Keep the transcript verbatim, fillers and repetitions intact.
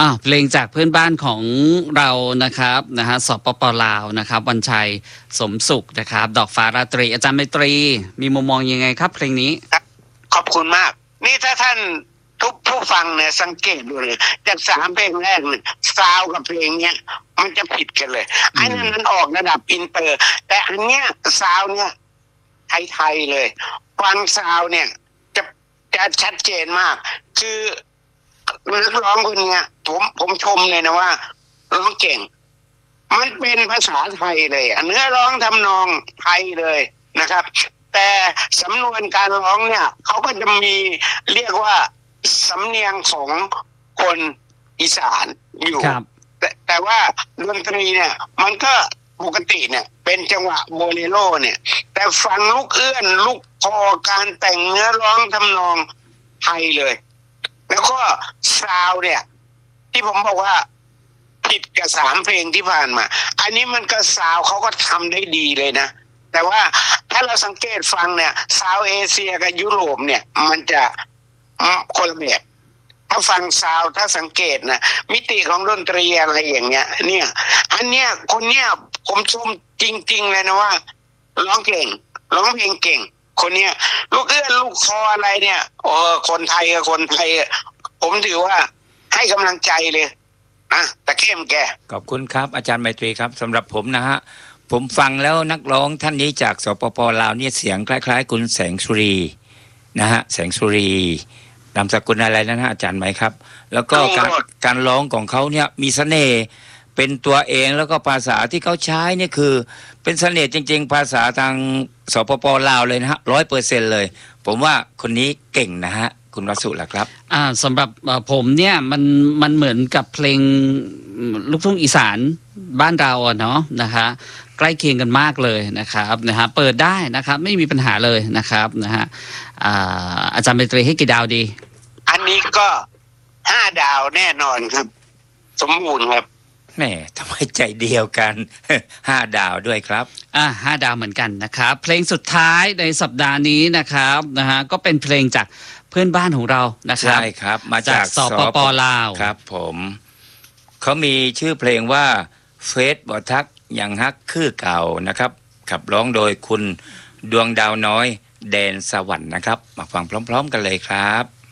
อ่าเพลงจากเพื่อนบ้านของเรานะครับนะฮะสปปลาวนะครับวันชัยสมสุขนะครับดอกฟ้าราตรีอาจารย์ไมตรีมีมุมมองยังไงครับเพลงนี้ขอบคุณมากนี่ถ้าท่านทุกผู้ฟังเนี่ยสังเกตดูเลยจากสามเพลงแรกเนี่ยซาวกับเพลงเนี้ยมันจะผิดกันเลยอันนั้นมันออกระดับอินเตอร์แต่อันเนี้ยซาวเนี่ยไทยๆเลยฟังซาวเนี่ยจะจะชัดเจนมากคือนักร้องคนเนี้ยผมผมชมเลยนะว่าร้องเก่งมันเป็นภาษาไทยเลยเนื้อร้องทำนองไทยเลยนะครับแต่สำนวนการร้องเนี่ยเขาก็จะมีเรียกว่าสำเนียงของคนอีสานอยู่แต่แต่ว่าดนตรีเนี่ยมันก็ปกติเนี่ยเป็นจังหวะโบเลโรเนี่ยแต่ฟังลูกเอื้อนลูกคอการแต่งเนื้อร้องทำนองไทยเลยแล้วก็ซาวเนี่ยที่ผมบอกว่าผิดกับสามเพลงที่ผ่านมาอันนี้มันก็ซาวเขาก็ทำได้ดีเลยนะแต่ว่าถ้าเราสังเกตฟังเนี่ยซาวเอเชียกับยุโรปเนี่ยมันจะคนละแบบถ้าฟังซาวถ้าสังเกตนะมิติของดนตรีอะไรอย่างเงี้ยเนี่ยอันเนี้ยคนเนี้ยผมชมจริงๆเลยนะว่าร้องเก่งร้องเพลงเก่งคนเนี้ยลูกเอื้อนลูกคออะไรเนี่ยเออคนไทยกับคนไทยผมถือว่าให้กำลังใจเลยนะแต่เข้มแกขอบคุณครับอาจารย์ไมตรีครับสำหรับผมนะฮะผมฟังแล้วนักร้องท่านนี้จากสปปลาวเนี่ยเสียงคล้ายๆคุณแสงสุรีนะฮะแสงสุรีนามสกุลอะไรนะฮะอาจารย์ไหมครับแล้วก็การการร้องของเขาเนี่ยมีเสน่ห์เป็นตัวเองแล้วก็ภาษาที่เขาใช้เนี่ยคือเป็นเสน่ห์จริงๆภาษาทางสปปลาวเลยนะฮะร้อยเปอร์เซ็นต์เลยผมว่าคนนี้เก่งนะฮะคุณวสุล่ะครับอ่าสำหรับผมเนี่ยมันมันเหมือนกับเพลงลูกทุ่งอีสานบ้านเราอะเนาะนะคะใกล้เคียงกันมากเลยนะครับนะฮะเปิดได้นะครับไม่มีปัญหาเลยนะครับนะฮะอ่าอาจารย์ไมตรีให้กี่ดาวดีอันนี้ก็ห้าดาวแน่นอนครับสมบูรณ์ครับแหมทำไมใจเดียวกันห้าดาวด้วยครับอ่าห้าดาวเหมือนกันนะครับเพลงสุดท้ายในสัปดาห์นี้นะครับนะฮะก็เป็นเพลงจากเพื่อนบ้านของเรานะครับใช่ครับมาจากสปปลาวครับผมเขามีชื่อเพลงว่าเฟซบ่ทักยังฮักคือเก่านะครับขับร้องโดยคุณดวงดาวน้อยแดนสวรรค์นะครับมาฟังพร้อมๆกันเลยครับ